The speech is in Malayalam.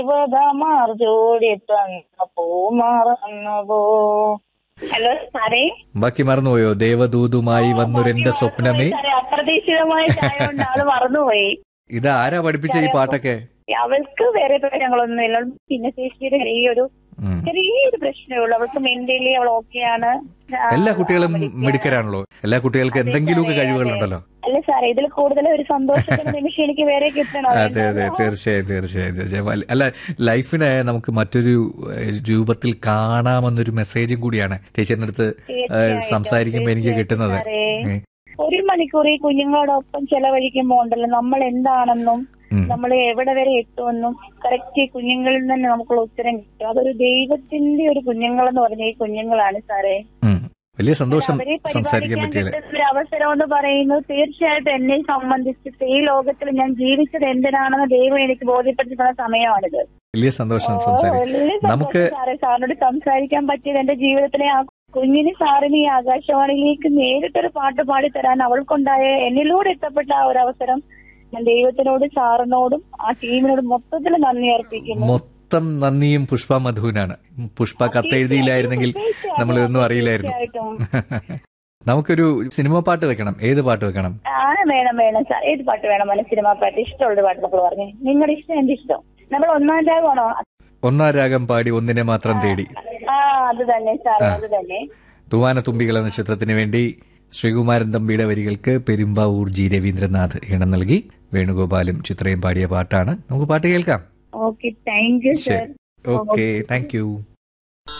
ദേവതമാർ ജോഡി തന്ന പൂ മറന്നുപോ. ഹലോ സാറേ, ബാക്കി മറന്നുപോയോ? ദേവദൂതുമായി വന്നൊരെന്റെ സ്വപ്നമേ. അപ്രതീക്ഷിതമായിട്ടായോണ്ട് ആള് മറന്നുപോയി. ഇത് ആരാ പഠിപ്പിച്ച ഈ പാട്ടൊക്കെ? അവൾക്ക് വേറെ പ്രശ്നങ്ങളൊന്നും ഇല്ല. പിന്നെ ചേച്ചിയുടെ ചെറിയൊരു പ്രശ്നമേ ഉള്ളൂ. അവൾക്ക് മെന്റലി അവൾ ഓക്കെയാണ്. എല്ലാ കുട്ടികളും മിടുക്കരാണല്ലോ. എല്ലാ കുട്ടികൾക്ക് എന്തെങ്കിലുമൊക്കെ കഴിവുകളുണ്ടല്ലോ. അല്ല സാറേ, ഇതിൽ കൂടുതൽ ഒരു സന്തോഷത്തിന്റെ നിമിഷം എനിക്ക് വേറെ കിട്ടണം. അതെ അതെ, തീർച്ചയായും. അല്ല, ലൈഫിനെ നമുക്ക് മറ്റൊരു രൂപത്തിൽ കാണാമെന്നൊരു മെസ്സേജും കൂടിയാണ് ടീച്ചറിന്റെ അടുത്ത് സംസാരിക്കുമ്പോ എനിക്ക് കിട്ടുന്നത്. 1 മണിക്കൂർ ഈ കുഞ്ഞുങ്ങളോടൊപ്പം ചെലവഴിക്കുമ്പോ ഉണ്ടല്ലോ, നമ്മൾ എന്താണെന്നും നമ്മൾ എവിടെ വരെ എത്തുമെന്നും കറക്റ്റ് ഈ കുഞ്ഞുങ്ങളിൽ തന്നെ നമുക്കുള്ള ഉത്തരം കിട്ടും. അതൊരു ദൈവത്തിന്റെ ഒരു കുഞ്ഞുങ്ങളെന്ന് പറഞ്ഞ ഈ കുഞ്ഞുങ്ങളാണ് സാറേ. വലിയ സന്തോഷം സംസാരിക്കാൻ പറ്റിയത്. ഒരു അവസരം എന്ന് പറയുന്നത് തീർച്ചയായിട്ടും എന്നെ സംബന്ധിച്ചിട്ട് ഈ ലോകത്തിൽ ഞാൻ ജീവിച്ചത് എന്തിനാണെന്ന് ദൈവം എനിക്ക് ബോധ്യപ്പെടുത്തുന്ന സമയമാണിത്. വലിയ സന്തോഷം നമുക്ക് സാറിനോട് സംസാരിക്കാൻ പറ്റിയത്. എന്റെ ജീവിതത്തിലെ ആ കുഞ്ഞിന് സാറിന് ഈ ആകാശവാണിയിലേക്ക് നേരിട്ടൊരു പാട്ട് പാടി തരാൻ അവൾക്കുണ്ടായ എന്നിലൂടെ എത്തപ്പെട്ട ആ ഒരു അവസരം ഞാൻ ദൈവത്തിനോട്, സാറിനോടും ആ ടീമിനോടും മൊത്തത്തിൽ നന്ദി അർപ്പിക്കുന്നു. മൊത്തം നന്ദിയും പുഷ്പ മധുവിനാണ്. പുഷ്പ കത്തെഴുതിയില്ലായിരുന്നെങ്കിൽ നമ്മളിതൊന്നും അറിയില്ലായിരുന്നു. നമുക്കൊരു സിനിമ പാട്ട് വെക്കണം. ഏത് പാട്ട് വെക്കണം? വേണം സാർ. ഏത് പാട്ട് വേണം? സിനിമ പാട്ട്. ഇഷ്ടമുള്ള പാട്ട് നമ്മൾ പറഞ്ഞു. നിങ്ങളുടെ ഇഷ്ടം എന്റെ ഇഷ്ടം. നമ്മൾ ഒന്നാം രാഗമാണോ? ഒന്നാം രാഗം പാടി ഒന്നിനെ മാത്രം തേടി. അത് തന്നെ സാർ, അത് തന്നെ. തൂവാനത്തുമ്പികൾ എന്ന ചിത്രത്തിന് വേണ്ടി ശ്രീകുമാരൻ തമ്പിയുടെ വരികൾക്ക് പെരുമ്പാവൂർ ജി രവീന്ദ്രനാഥ് ഈണം നൽകി വേണുഗോപാലും ചിത്രയും പാടിയ പാട്ടാണ്. നമുക്ക് പാട്ട് കേൾക്കാം. Okay, thank you sir. Okay, thank you.